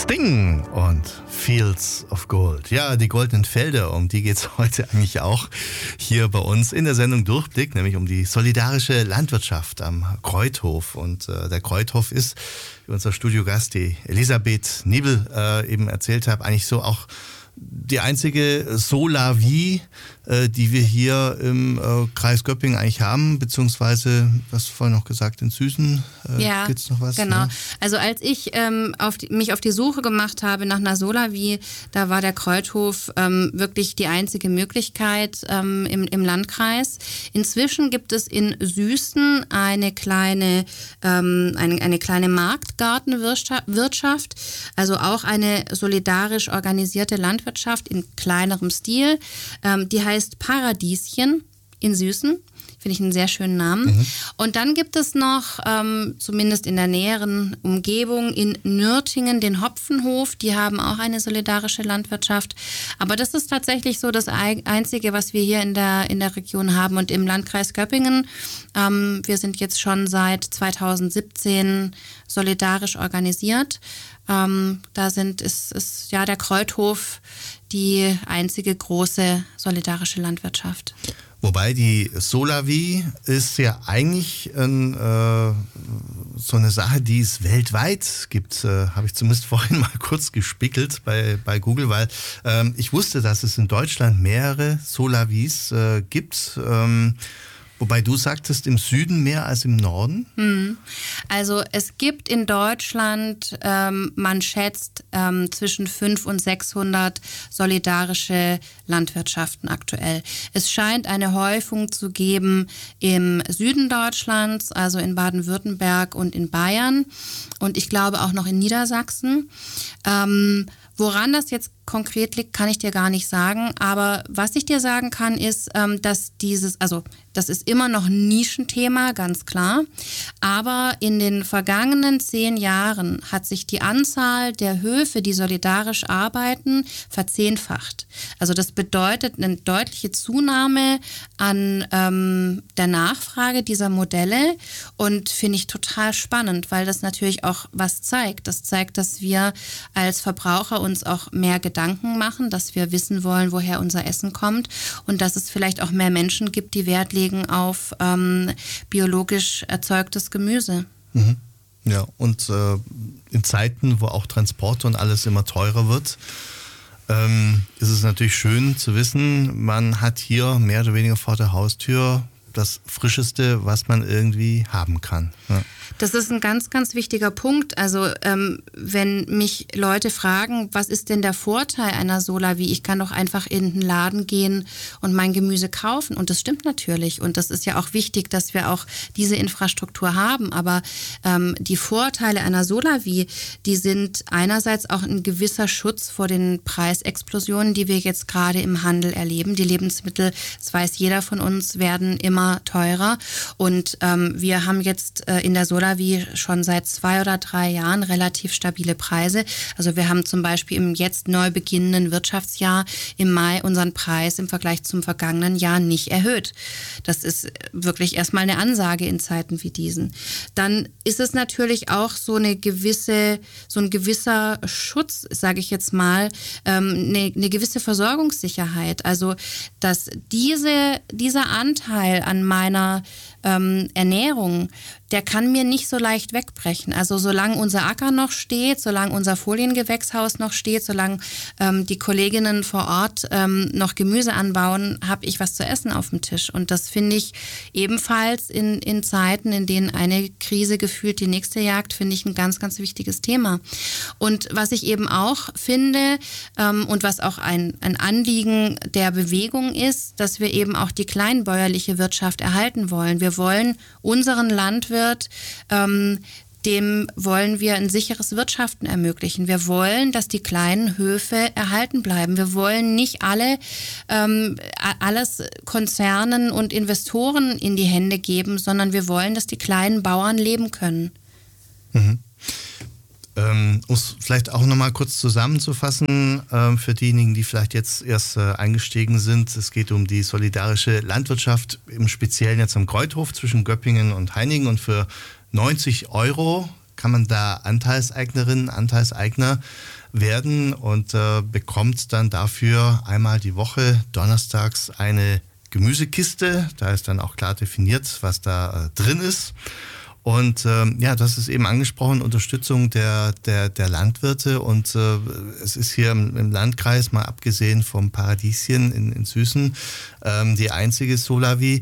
Sting und Fields of Gold. Ja, die goldenen Felder, um die geht es heute eigentlich auch hier bei uns in der Sendung Durchblick, nämlich um die solidarische Landwirtschaft am Kreuthof. Und der Kreuthof ist, wie unser Studiogast, die Elisabeth Niebel eben erzählt hat, eigentlich so auch die einzige Solavie, die wir hier im Kreis Göppingen eigentlich haben, beziehungsweise, was vorhin noch gesagt, in Süßen gibt es noch was? Genau. Ne? Also als ich mich auf die Suche gemacht habe nach einer Solavie, da war der Kreuthof wirklich die einzige Möglichkeit im Landkreis. Inzwischen gibt es in Süßen eine kleine Marktgartenwirtschaft, also auch eine solidarisch organisierte Landwirtschaft in kleinerem Stil. Die heißt Paradieschen in Süßen. Finde ich einen sehr schönen Namen. Mhm. Und dann gibt es noch, zumindest in der näheren Umgebung, in Nürtingen den Hopfenhof. Die haben auch eine solidarische Landwirtschaft. Aber das ist tatsächlich so das Einzige, was wir hier in der Region haben. Und im Landkreis Göppingen, wir sind jetzt schon seit 2017 solidarisch organisiert. Da ist der Kreuthof die einzige große solidarische Landwirtschaft. Wobei die Solavie ist ja eigentlich so eine Sache, die es weltweit gibt. Habe ich zumindest vorhin mal kurz gespickelt bei Google, weil ich wusste, dass es in Deutschland mehrere Solavies gibt. Wobei du sagtest, im Süden mehr als im Norden? Also es gibt in Deutschland, man schätzt, zwischen 500 und 600 solidarische Landwirtschaften aktuell. Es scheint eine Häufung zu geben im Süden Deutschlands, also in Baden-Württemberg und in Bayern und ich glaube auch noch in Niedersachsen. Woran das jetzt konkret liegt, kann ich dir gar nicht sagen. Aber was ich dir sagen kann, ist, dass das ist immer noch ein Nischenthema, ganz klar. Aber in den vergangenen 10 Jahren hat sich die Anzahl der Höfe, die solidarisch arbeiten, verzehnfacht. Also das bedeutet eine deutliche Zunahme an der Nachfrage dieser Modelle und finde ich total spannend, weil das natürlich auch was zeigt. Das zeigt, dass wir als Verbraucher uns auch mehr Gedanken machen, dass wir wissen wollen, woher unser Essen kommt und dass es vielleicht auch mehr Menschen gibt, die Wert legen auf biologisch erzeugtes Gemüse. Mhm. Ja, und in Zeiten, wo auch Transport und alles immer teurer wird, ist es natürlich schön zu wissen, man hat hier mehr oder weniger vor der Haustür das Frischeste, was man irgendwie haben kann. Ja. Das ist ein ganz, ganz wichtiger Punkt. Also wenn mich Leute fragen, was ist denn der Vorteil einer Solavie? Ich kann doch einfach in den Laden gehen und mein Gemüse kaufen. Und das stimmt natürlich. Und das ist ja auch wichtig, dass wir auch diese Infrastruktur haben. Aber die Vorteile einer Solavie, die sind einerseits auch ein gewisser Schutz vor den Preisexplosionen, die wir jetzt gerade im Handel erleben. Die Lebensmittel, das weiß jeder von uns, werden immer teurer. Und wir haben jetzt in der Solavie schon seit 2 oder 3 Jahren relativ stabile Preise. Also wir haben zum Beispiel im jetzt neu beginnenden Wirtschaftsjahr im Mai unseren Preis im Vergleich zum vergangenen Jahr nicht erhöht. Das ist wirklich erstmal eine Ansage in Zeiten wie diesen. Dann ist es natürlich auch so ein gewisser Schutz, sage ich jetzt mal, eine gewisse Versorgungssicherheit. Also dass dieser Anteil an meiner Ernährung, der kann mir nicht so leicht wegbrechen. Also solange unser Acker noch steht, solange unser Foliengewächshaus noch steht, solange die Kolleginnen vor Ort noch Gemüse anbauen, habe ich was zu essen auf dem Tisch. Und das finde ich ebenfalls in Zeiten, in denen eine Krise gefühlt die nächste jagt, finde ich ein ganz, ganz wichtiges Thema. Und was ich eben auch finde und was auch ein Anliegen der Bewegung ist, dass wir eben auch die kleinbäuerliche Wirtschaft erhalten wollen. Wir wollen unseren Landwirt, dem wollen wir ein sicheres Wirtschaften ermöglichen. Wir wollen, dass die kleinen Höfe erhalten bleiben. Wir wollen nicht alles Konzernen und Investoren in die Hände geben, sondern wir wollen, dass die kleinen Bauern leben können. Mhm. Um es vielleicht auch nochmal kurz zusammenzufassen, für diejenigen, die vielleicht jetzt erst eingestiegen sind, es geht um die solidarische Landwirtschaft, im Speziellen jetzt am Kreuthof zwischen Göppingen und Heiningen, und für 90 € kann man da Anteilseignerin, Anteilseigner werden und bekommt dann dafür einmal die Woche donnerstags eine Gemüsekiste. Da ist dann auch klar definiert, was da drin ist. Und ja, das ist eben angesprochen, Unterstützung der Landwirte. Und es ist hier im Landkreis, mal abgesehen vom Paradieschen in Süßen, die einzige Solawi.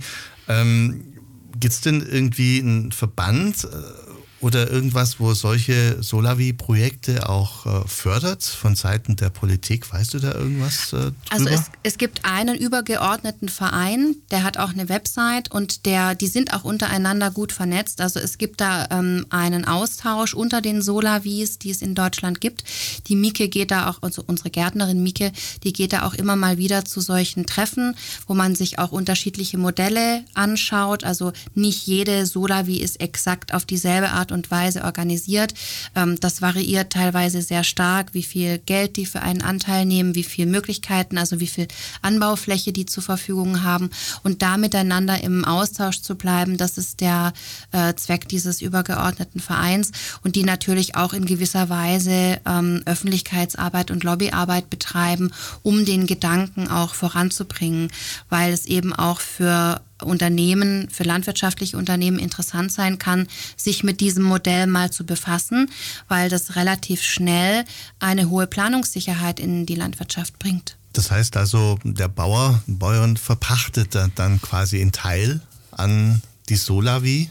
Gibt es denn irgendwie einen Verband oder irgendwas, wo solche Solawi-Projekte auch fördert von Seiten der Politik? Weißt du da irgendwas drüber? Also es gibt einen übergeordneten Verein, der hat auch eine Website und die sind auch untereinander gut vernetzt. Also es gibt da einen Austausch unter den Solawis, die es in Deutschland gibt. Die Mieke geht da auch, also unsere Gärtnerin Mieke, die geht da auch immer mal wieder zu solchen Treffen, wo man sich auch unterschiedliche Modelle anschaut. Also nicht jede Solawi ist exakt auf dieselbe Art und Weise organisiert. Das variiert teilweise sehr stark, wie viel Geld die für einen Anteil nehmen, wie viele Möglichkeiten, also wie viel Anbaufläche die zur Verfügung haben. Und da miteinander im Austausch zu bleiben, das ist der Zweck dieses übergeordneten Vereins. Und die natürlich auch in gewisser Weise Öffentlichkeitsarbeit und Lobbyarbeit betreiben, um den Gedanken auch voranzubringen, weil es eben auch für Unternehmen, für landwirtschaftliche Unternehmen interessant sein kann, sich mit diesem Modell mal zu befassen, weil das relativ schnell eine hohe Planungssicherheit in die Landwirtschaft bringt. Das heißt also, der Bauern verpachtet dann quasi einen Teil an die Solawi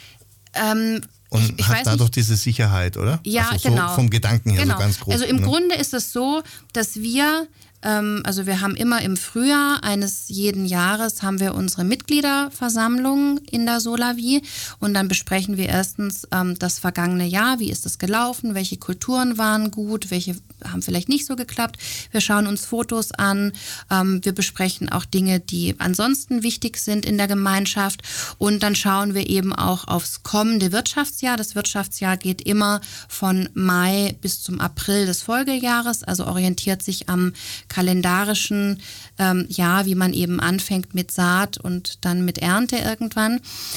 und ich hat dadurch diese Sicherheit, oder? Ja, also genau. So vom Gedanken her, genau. so ganz grob. Also im Grunde ist es so, dass wir haben immer im Frühjahr eines jeden Jahres haben wir unsere Mitgliederversammlung in der Solawi und dann besprechen wir erstens das vergangene Jahr, wie ist es gelaufen, welche Kulturen waren gut, welche haben vielleicht nicht so geklappt. Wir schauen uns Fotos an, wir besprechen auch Dinge, die ansonsten wichtig sind in der Gemeinschaft und dann schauen wir eben auch aufs kommende Wirtschaftsjahr. Das Wirtschaftsjahr geht immer von Mai bis zum April des Folgejahres, also orientiert sich am kalendarischen Jahr, wie man eben anfängt mit Saat und dann mit Ernte irgendwann.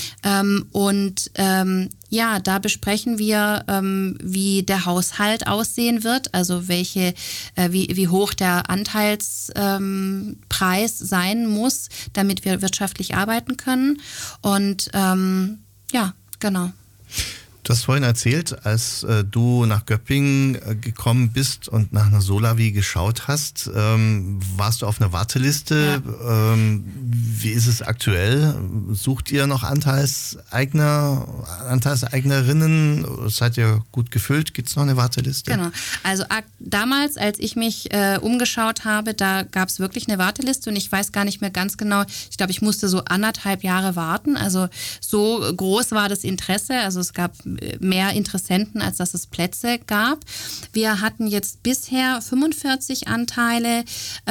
Ja, da besprechen wir, wie der Haushalt aussehen wird, also wie hoch der Anteilspreis sein muss, damit wir wirtschaftlich arbeiten können. Und ja, genau. Du hast vorhin erzählt, als du nach Göppingen gekommen bist und nach einer Solawi geschaut hast, warst du auf einer Warteliste. Ja. Wie ist es aktuell? Sucht ihr noch Anteilseignerinnen? Seid ihr gut gefüllt? Gibt es noch eine Warteliste? Genau. Also damals, als ich mich umgeschaut habe, da gab es wirklich eine Warteliste und ich weiß gar nicht mehr ganz genau. Ich glaube, ich musste so 1,5 Jahre warten. Also so groß war das Interesse. Also es gab mehr Interessenten, als dass es Plätze gab. Wir hatten jetzt bisher 45 Anteile,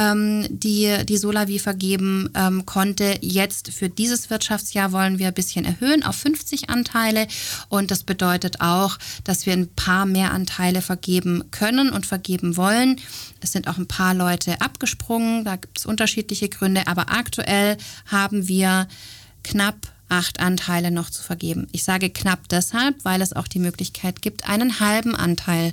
die Solawi vergeben konnte. Jetzt für dieses Wirtschaftsjahr wollen wir ein bisschen erhöhen auf 50 Anteile und das bedeutet auch, dass wir ein paar mehr Anteile vergeben können und vergeben wollen. Es sind auch ein paar Leute abgesprungen, da gibt es unterschiedliche Gründe, aber aktuell haben wir knapp 8 Anteile noch zu vergeben. Ich sage knapp deshalb, weil es auch die Möglichkeit gibt, einen halben Anteil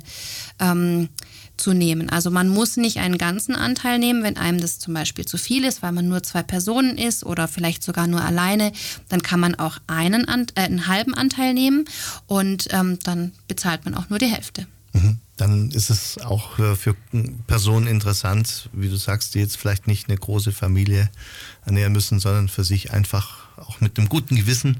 zu nehmen. Also man muss nicht einen ganzen Anteil nehmen, wenn einem das zum Beispiel zu viel ist, weil man nur 2 Personen ist oder vielleicht sogar nur alleine, dann kann man auch einen halben Anteil nehmen und dann bezahlt man auch nur die Hälfte. Dann ist es auch für Personen interessant, wie du sagst, die jetzt vielleicht nicht eine große Familie ernähren müssen, sondern für sich einfach auch mit einem guten Gewissen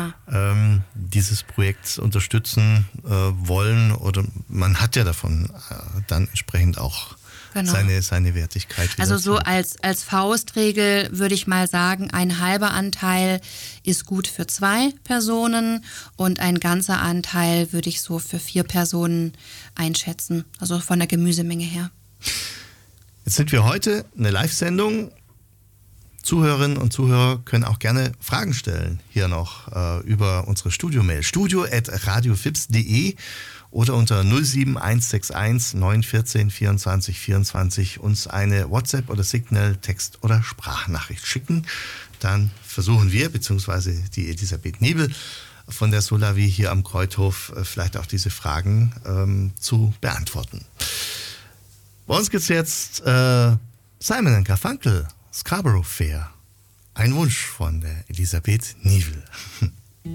dieses Projekt unterstützen wollen. Oder man hat ja davon dann entsprechend auch seine Wertigkeit. Also so als Faustregel würde ich mal sagen, ein halber Anteil ist gut für 2 Personen und ein ganzer Anteil würde ich so für 4 Personen einschätzen, also von der Gemüsemenge her. Jetzt sind wir heute eine Live-Sendung. Zuhörerinnen und Zuhörer können auch gerne Fragen stellen, hier noch über unsere Studio-Mail, studio@radiofips.de oder unter 07161 914 24 24 uns eine WhatsApp oder Signal, Text oder Sprachnachricht schicken. Dann versuchen wir, beziehungsweise die Elisabeth Nebel, von der Solavi hier am Kreuthof vielleicht auch diese Fragen zu beantworten. Bei uns gibt's jetzt Simon & Garfunkel, Scarborough Fair. Ein Wunsch von der Elisabeth Niewel.